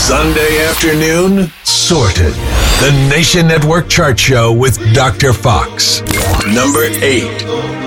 Sunday afternoon, Sorted. The Nation Network Chart Show with Dr. Fox. Number 8.